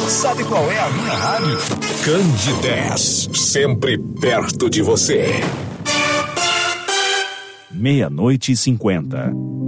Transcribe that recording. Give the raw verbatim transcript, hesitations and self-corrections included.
Sabe qual é a minha rádio? Candidez, sempre perto de você. Meia-noite e cinquenta.